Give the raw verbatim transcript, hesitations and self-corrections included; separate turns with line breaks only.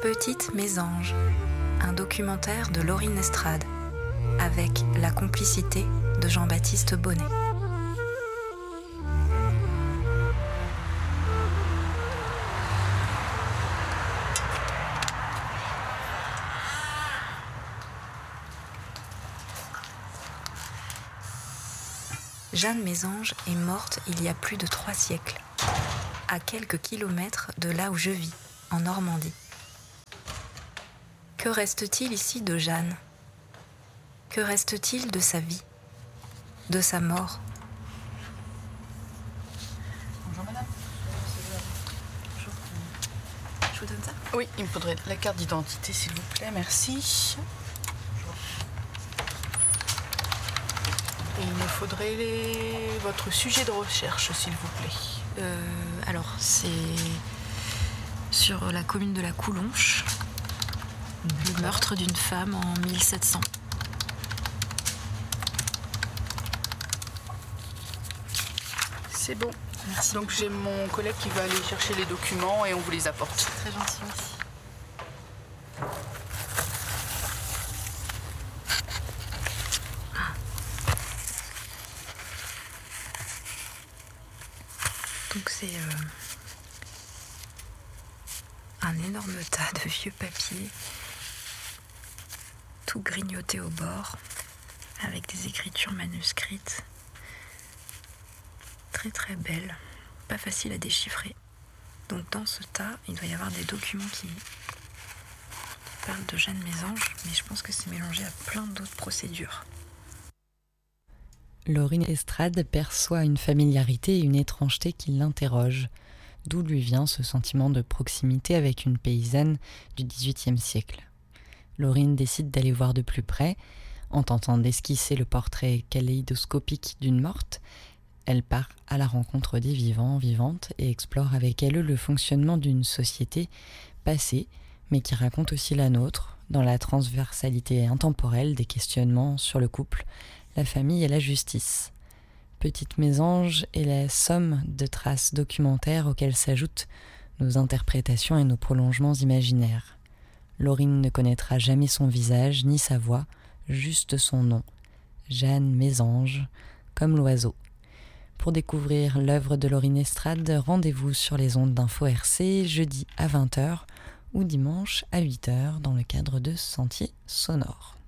Petite Mésange, un documentaire de Laurine Estrade, avec la complicité de Jean-Baptiste Bonnet. Jeanne Mésange est morte il y a plus de trois siècles, à quelques kilomètres de là où je vis, en Normandie. Que reste-t-il ici de Jeanne ? Que reste-t-il de sa vie ? De sa mort ?
Bonjour madame.
Bonjour. Je vous donne ça ?
Oui, il me faudrait la carte d'identité s'il vous plaît, merci. Et il me faudrait les... votre sujet de recherche s'il vous plaît.
euh, Alors, c'est sur la commune de la Coulonche, le meurtre d'une femme en mille sept cents.
C'est bon. Merci. Donc j'ai mon collègue qui va aller chercher les documents et on vous les apporte.
Très gentil, merci. Donc c'est euh, un énorme tas de vieux papiers, tout grignoté au bord, avec des écritures manuscrites, très très belles, pas faciles à déchiffrer. Donc dans ce tas, il doit y avoir des documents qui parlent de Jeanne Mésange, mais je pense que c'est mélangé à plein d'autres procédures.
Laurine Estrade perçoit une familiarité et une étrangeté qui l'interrogent, d'où lui vient ce sentiment de proximité avec une paysanne du dix-huitième siècle. Laurine décide d'aller voir de plus près, en tentant d'esquisser le portrait kaléidoscopique d'une morte. Elle part à la rencontre des vivants, vivantes, et explore avec elle le fonctionnement d'une société passée, mais qui raconte aussi la nôtre, dans la transversalité intemporelle des questionnements sur le couple, la famille et la justice. Petite Mésange est la somme de traces documentaires auxquelles s'ajoutent nos interprétations et nos prolongements imaginaires. Laurine ne connaîtra jamais son visage ni sa voix, juste son nom, Jeanne Mésange, comme l'oiseau. Pour découvrir l'œuvre de Laurine Estrade, rendez-vous sur les ondes d'Info R C jeudi à vingt heures ou dimanche à huit heures dans le cadre de Sentiers sonores.